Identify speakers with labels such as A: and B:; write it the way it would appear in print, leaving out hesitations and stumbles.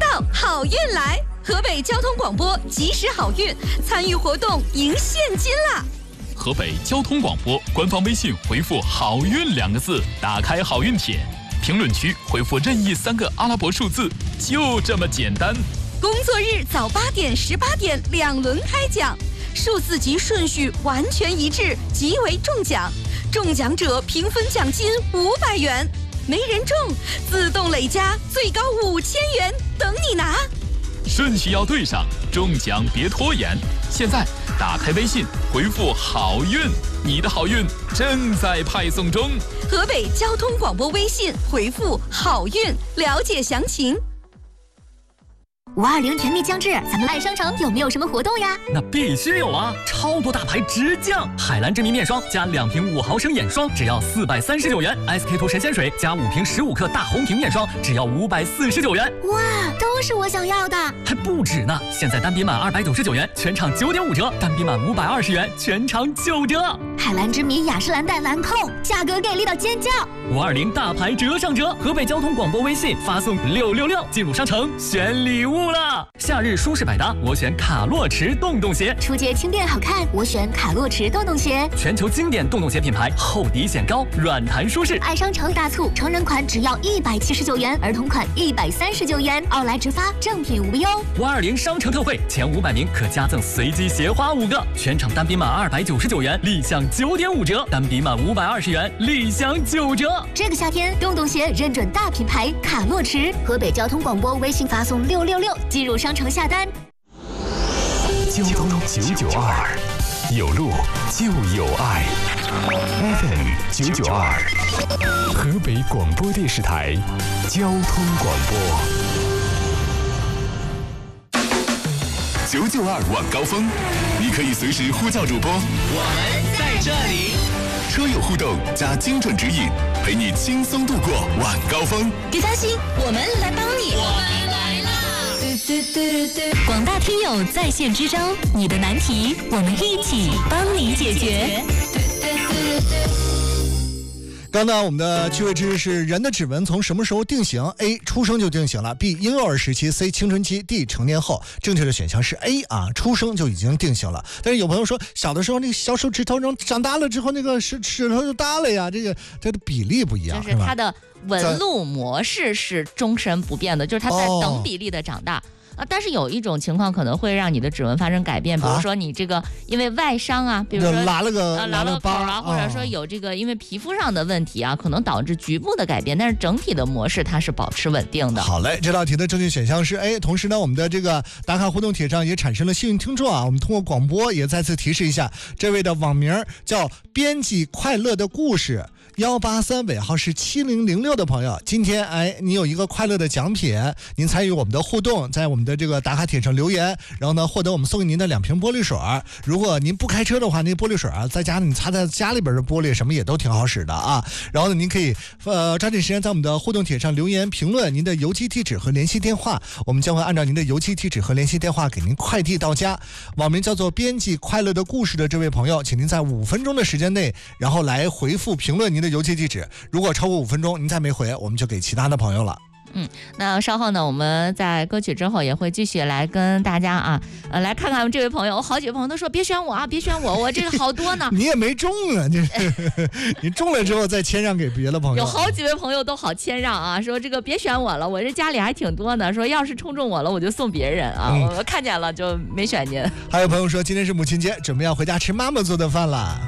A: 好运来！河北交通广播及时好运，参与活动赢现金啦！
B: 河北交通广播官方微信回复“好运”2个字，打开好运帖，评论区回复任意3个阿拉伯数字，就这么简单。
A: 工作日早8点、18点2轮开奖，数字及顺序完全一致，即为中奖。中奖者平分奖金500元，没人中自动累加最高5000元，等你拿。
B: 顺序要对上，中奖别拖延。现在打开微信回复“好运”，你的好运正在派送中。
A: 河北交通广播微信回复“好运”，了解详情。
C: 520甜蜜将至，咱们爱商城有没有什么活动呀？
D: 那必须有啊！超多大牌直降，海蓝之谜面霜加2瓶5毫升眼霜，只要439元；SK-2神仙水加5瓶15克大红瓶面霜，只要549元。
C: 哇，都是我想要的！
D: 还不止呢！现在单笔满299元，全场9.5折；单笔满520元，全场9折。
C: 海蓝之谜雅诗兰黛兰蔻，价格给力到尖叫
D: ！520大牌折上折，河北交通广播微信发送666进入商城选礼物了。夏日舒适百搭，我选卡洛驰洞洞鞋；
C: 初阶轻便好看，我选卡洛驰洞洞鞋。
D: 全球经典洞洞鞋品牌，厚底显高，软弹舒适。
C: 爱商城大促，成人款只要179元，儿童款139元，奥莱直发，正品无忧。
D: 520商城特惠，前500名可加赠随机鞋花5个，全场单笔满299元，立享9.5折；单笔满520元，立享9折。
C: 这个夏天，洞洞鞋认准大品牌卡洛驰。河北交通广播微信发送666进入商城下单。
E: 交通992，有路就有爱。FM 992，河北广播电视台交通广播。992晚高峰，你可以随时呼叫主播，
F: 我们在这里。
E: 车友互动加精准指引，陪你轻松度过晚高峰。
A: 别担心，我们来帮你。
F: 我们来啦！
G: 广大听友在线支招，你的难题我们一起帮你解决。
H: 刚才我们的趣味知识是：人的指纹从什么时候定型 ？A. 出生就定型了 ；B. 婴幼儿时期 ；C. 青春期；D. 成年后。正确的选项是 A 啊，出生就已经定型了。但是有朋友说，小的时候那个小手指头，然后长大了之后那个指头就大了呀，这个它的比例不一样，
I: 就是它的纹路模式是终身不变的，就是它在等比例的长大。但是有一种情况可能会让你的指纹发生改变，比如说你这个因为外伤啊，比如说
H: 拉了个
I: 口啊，或者说有这个因为皮肤上的问题啊，可能导致局部的改变，但是整体的模式它是保持稳定的。
H: 好嘞，这道题的正确选项是 A。同时呢，我们的这个打卡互动帖上也产生了幸运听众啊，我们通过广播也再次提示一下，这位的网名叫编辑快乐的故事183尾号是7006的朋友，今天你有一个快乐的奖品，您参与我们的互动，在我们的这个打卡帖上留言，然后呢获得我们送给您的2瓶玻璃水。如果您不开车的话，那玻璃水在家你擦在家里边的玻璃什么也都挺好使的啊。然后呢，您可以抓紧时间在我们的互动帖上留言评论您的邮寄地址和联系电话，我们将会按照您的邮寄地址和联系电话给您快递到家。网名叫做编辑快乐的故事的这位朋友，请您在5分钟的时间内，然后来回复评论您的邮寄地址，如果超过5分钟您再没回，我们就给其他的朋友了。
I: 那稍后呢，我们在歌曲之后也会继续来跟大家来看看这位朋友。好几位朋友都说别选我啊，别选我，我这个好多呢。
H: 你也没中啊，你中了之后再谦让给别的朋友。
I: 有好几位朋友都好谦让啊，说这个别选我了，我这家里还挺多呢，说要是冲中我了我就送别人啊，我看见了就没选您。
H: 还有朋友说今天是母亲节，准备要回家吃妈妈做的饭了。